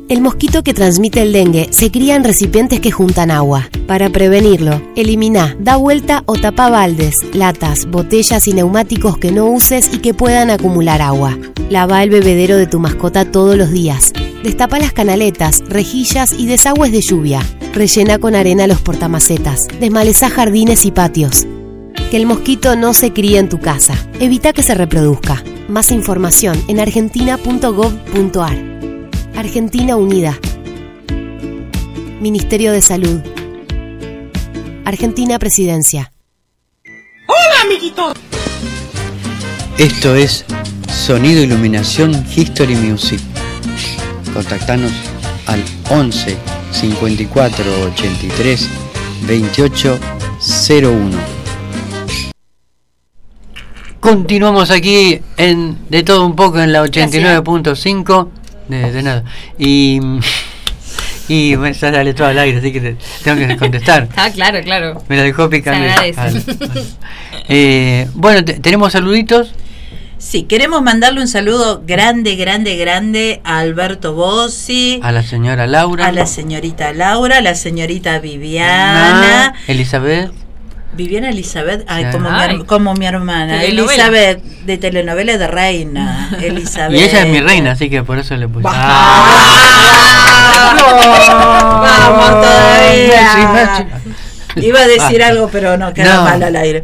El mosquito que transmite el dengue se cría en recipientes que juntan agua. Para prevenirlo, elimina, da vuelta o tapa baldes, latas, botellas y neumáticos que no uses y que puedan acumular agua. Lava el bebedero de tu mascota todos los días. Destapa las canaletas, rejillas y desagües de lluvia. Rellena con arena los portamacetas. Desmalezá jardines y patios. Que el mosquito no se críe en tu casa. Evita que se reproduzca. Más información en argentina.gov.ar. Argentina Unida. Ministerio de Salud. Argentina Presidencia. ¡Hola, amiguitos! Esto es Sonido Iluminación History Music. Contactanos al 11 54 83 28 01. Continuamos aquí en De Todo Un Poco en la 89.5. De nada. Y bueno, ya sale todo al aire, así que tengo que contestar. Ah, claro. Me la dejó picando. Bueno, tenemos saluditos. Sí, queremos mandarle un saludo grande a Alberto Bossi, A la señora Laura. a la señorita Laura, a la señorita Viviana. Elizabeth. Viviana Elizabeth, ay, Sí. como mi hermana. Telenovela. Elizabeth, de telenovela de reina. Elizabeth. Y ella es mi reina, así que por eso le puse. Vamos todavía. Sí, Iba a decir algo, pero no, queda mal al aire.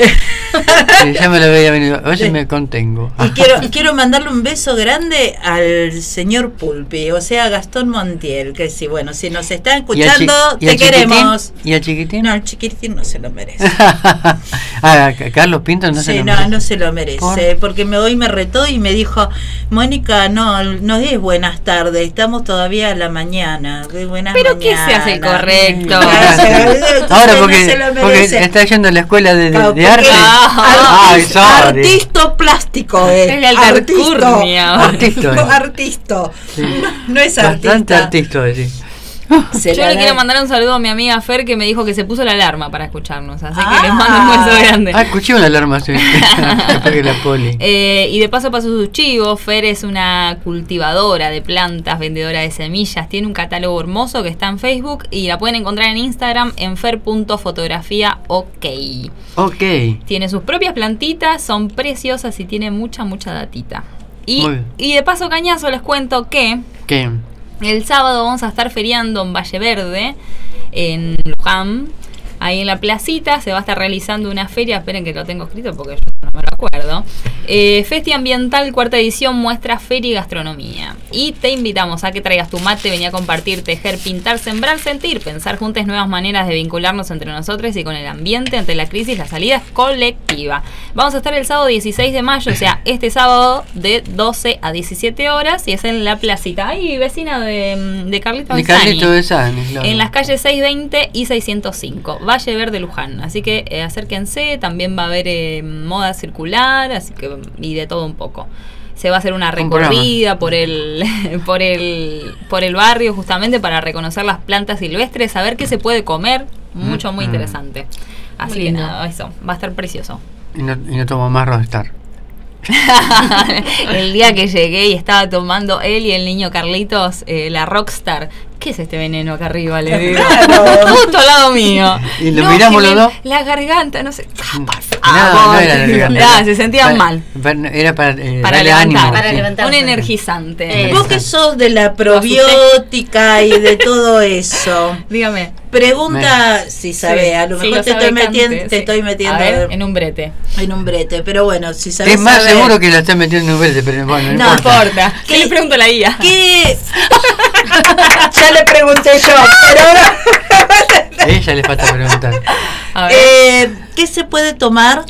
ya me lo veía venir. A veces me contengo. Y quiero mandarle un beso grande al señor Pulpi, o sea, Gastón Montiel, que si nos está escuchando, te queremos. ¿Y al chiquitín? No, el chiquitín no se lo merece. Carlos Pinto no se lo merece. No se lo merece, porque hoy me retó y me dijo, Mónica, no es buenas tardes, estamos todavía a la mañana. Buenas ¿Pero mañanas. qué se hace correcto? Ahora porque está yendo a la escuela de arte. Artista plástico, Es la alcurnia. Artista. Sí. No es artista. Bastante artista, sí. Yo le quiero mandar un saludo a mi amiga Fer, que me dijo que se puso la alarma para escucharnos, así que les mando un beso grande. Escuché una alarma, sí. Después que la poli. Y de paso sus chivos. Fer es una cultivadora de plantas, vendedora de semillas, tiene un catálogo hermoso que está en Facebook y la pueden encontrar en Instagram en fer.fotografiaok. Ok. Tiene sus propias plantitas, son preciosas y tiene mucha datita. Y de paso, cañazo, les cuento que ¿qué? el sábado vamos a estar feriando en Valle Verde, en Luján. Ahí en la placita se va a estar realizando una feria. Esperen que lo tengo escrito porque yo no me lo acuerdo. Festi Ambiental, cuarta edición, muestra feria y gastronomía. Y te invitamos a que traigas tu mate, venía a compartir, tejer, pintar, sembrar, sentir, pensar juntas nuevas maneras de vincularnos entre nosotros y con el ambiente ante la crisis. La salida es colectiva. Vamos a estar el sábado 16 de mayo, o sea, este sábado de 12 a 17 horas, y es en la placita. Ahí, vecina de Carlito de Carlito de Sani, claro. En las calles 620 y 605. Valle Verde, Luján. Así que acérquense. También va a haber moda circular, así que y de todo un poco. Se va a hacer una recorrida por el barrio, justamente para reconocer las plantas silvestres, saber qué se puede comer. Muy interesante. Así que nada, eso va a estar precioso. Y no tomo más Rockstar. El día que llegué y estaba tomando él y el niño Carlitos la Rockstar. ¿Qué es este veneno acá arriba? Le digo. Justo al lado mío. Y lo miramos los dos. La garganta, no sé. No era la garganta. Se sentían mal. Era para levantar, ánimo. para levantar. Un energizante. Vos que sos de la probiótica y de todo eso. Dígame. Pregunta si sabés, a lo mejor te estoy metiendo ver, en un brete. Pero bueno, si sabés. Es más seguro que la estás metiendo en un brete, pero bueno, no importa. ¿Qué le pregunto a la guía? ¿Qué? Ya le pregunté yo, pero ahora ella le falta preguntar. ¿Qué se puede tomar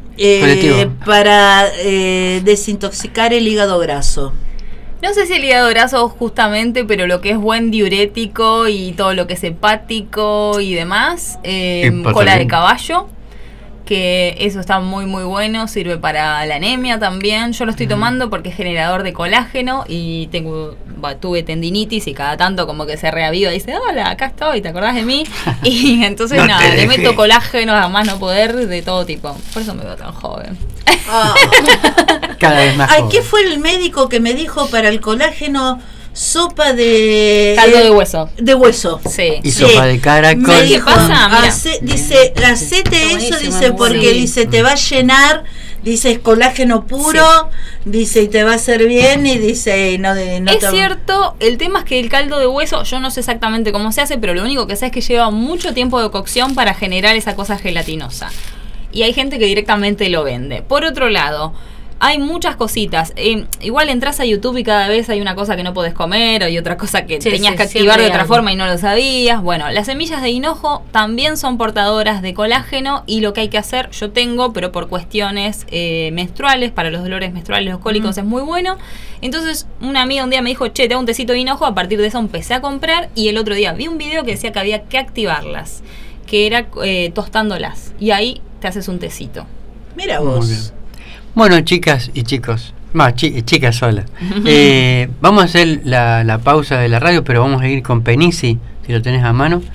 para desintoxicar el hígado graso? No sé si el hígado graso justamente, pero lo que es buen diurético y todo lo que es hepático y demás, cola de caballo, que eso está muy bueno, sirve para la anemia también. Yo lo estoy tomando porque es generador de colágeno y tuve tendinitis y cada tanto como que se reaviva y dice, hola, acá estoy, ¿te acordás de mí? Y entonces le meto colágeno a más no poder de todo tipo. Por eso me veo tan joven. Cada vez más joven. ¿Qué fue el médico que me dijo para el colágeno? sopa de... Caldo de hueso. De hueso. Sí. Y sopa de caracol. Me dijo, ¿Qué pasa? Mira. dice, hacete eso, dice, porque dice, te va a llenar, dice, es colágeno puro, dice, y te va a hacer bien, y dice, no es cierto, el tema es que el caldo de hueso, yo no sé exactamente cómo se hace, pero lo único que sé es que lleva mucho tiempo de cocción para generar esa cosa gelatinosa. Y hay gente que directamente lo vende. Por otro lado, hay muchas cositas. Igual entras a YouTube y cada vez hay una cosa que no podés comer, o hay otra cosa que tenías que activar de otra forma y no lo sabías. Bueno, las semillas de hinojo también son portadoras de colágeno, y lo que hay que hacer, yo tengo, pero por cuestiones menstruales, para los dolores menstruales, los cólicos, es muy bueno. Entonces una amiga un día me dijo, che, te hago un tecito de hinojo. A partir de eso empecé a comprar, y el otro día vi un video que decía que había que activarlas, que era tostándolas, y ahí te haces un tecito. Mira vos. Bueno, chicas y chicos, más chicas solas, vamos a hacer la pausa de la radio, pero vamos a ir con Penisi, si lo tenés a mano,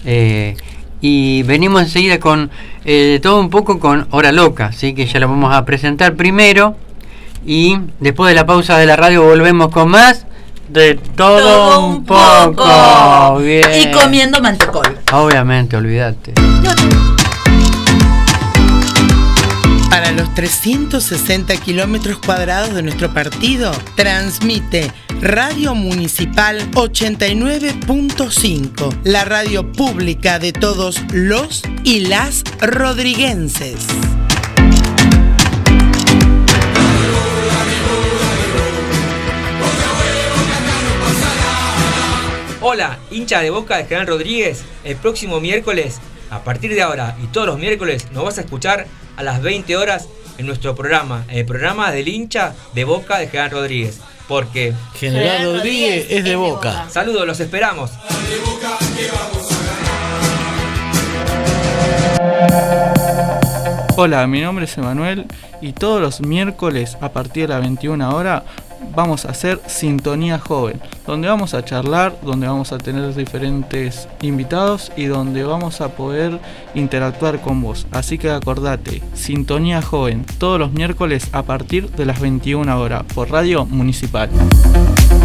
y venimos enseguida con todo un poco con Hora Loca, así que ya lo vamos a presentar primero, y después de la pausa de la radio volvemos con más de todo un poco. Bien. Y comiendo mantecol. Obviamente, olvídate. Para los 360 kilómetros cuadrados de nuestro partido, transmite Radio Municipal 89.5, la radio pública de todos los y las rodriguenses. Hola, hincha de Boca de General Rodríguez. El próximo miércoles, a partir de ahora y todos los miércoles, nos vas a escuchar a las 20 horas en nuestro programa, el programa del hincha de Boca de General Rodríguez, porque General Rodríguez es de Boca. Saludos, los esperamos. Hola, mi nombre es Emanuel, y todos los miércoles a partir de las 21 horas vamos a hacer Sintonía Joven, donde vamos a charlar, donde vamos a tener diferentes invitados y donde vamos a poder interactuar con vos. Así que acordate, Sintonía Joven, todos los miércoles a partir de las 21 horas por Radio Municipal.